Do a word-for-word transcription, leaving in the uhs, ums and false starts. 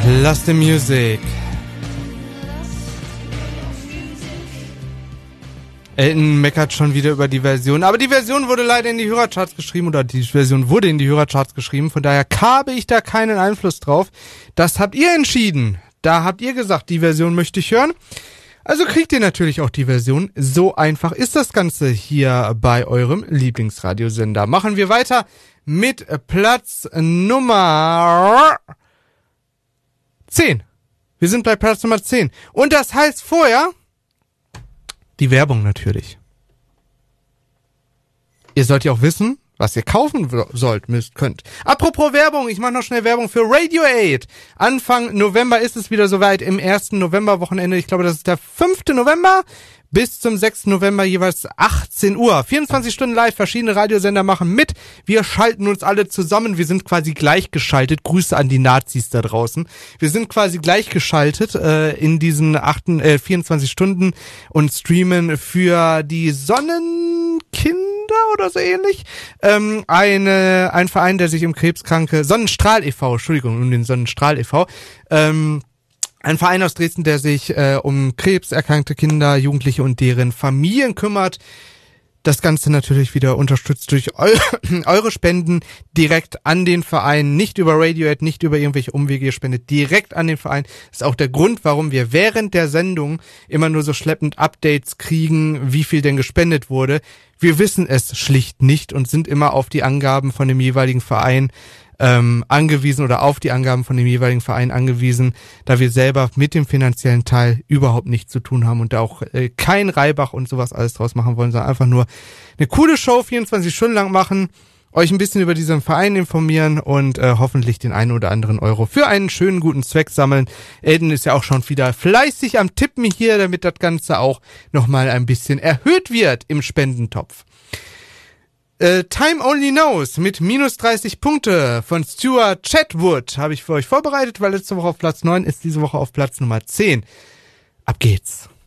Lost in Music. Elton meckert schon wieder über die Version, aber die Version wurde leider in die Hörercharts geschrieben, oder die Version wurde in die Hörercharts geschrieben, von daher habe ich da keinen Einfluss drauf. Das habt ihr entschieden. Da habt ihr gesagt, die Version möchte ich hören. Also kriegt ihr natürlich auch die Version. So einfach ist das Ganze hier bei eurem Lieblingsradiosender. Machen wir weiter mit Platz Nummer zehn. Wir sind bei Platz Nummer zehn. Und das heißt vorher die Werbung natürlich. Ihr sollt ja auch wissen, was ihr kaufen sollt, müsst, könnt. Apropos Werbung, ich mache noch schnell Werbung für Radio Aid. Anfang November ist es wieder soweit, im ersten Novemberwochenende. Ich glaube, das ist der fünfte November. Bis zum sechsten November jeweils achtzehn Uhr. vierundzwanzig Stunden live, verschiedene Radiosender machen mit. Wir schalten uns alle zusammen. Wir sind quasi gleichgeschaltet. Grüße an die Nazis da draußen. Wir sind quasi gleichgeschaltet äh, in diesen achten, äh, vierundzwanzig Stunden und streamen für die Sonnenkinder oder so ähnlich. Ähm, eine, ein Verein, der sich um Krebskranke, Sonnenstrahl e V, Entschuldigung, um den Sonnenstrahl e V, ähm, ein Verein aus Dresden, der sich äh, um krebserkrankte Kinder, Jugendliche und deren Familien kümmert. Das Ganze natürlich wieder unterstützt durch eure, eure Spenden direkt an den Verein, nicht über Radiohead, nicht über irgendwelche Umwege, ihr spendet direkt an den Verein. Das ist auch der Grund, warum wir während der Sendung immer nur so schleppend Updates kriegen, wie viel denn gespendet wurde. Wir wissen es schlicht nicht und sind immer auf die Angaben von dem jeweiligen Verein ähm, angewiesen oder auf die Angaben von dem jeweiligen Verein angewiesen, da wir selber mit dem finanziellen Teil überhaupt nichts zu tun haben und da auch äh, kein Reibach und sowas alles draus machen wollen, sondern einfach nur eine coole Show vierundzwanzig Stunden lang machen, euch ein bisschen über diesen Verein informieren und äh, hoffentlich den einen oder anderen Euro für einen schönen, guten Zweck sammeln. Elden ist ja auch schon wieder fleißig am Tippen hier, damit das Ganze auch nochmal ein bisschen erhöht wird im Spendentopf. Äh, Time Only Knows mit minus dreißig Punkte von Stuart Chatwood habe ich für euch vorbereitet, weil letzte Woche auf Platz neun ist, diese Woche auf Platz Nummer zehn. Ab geht's.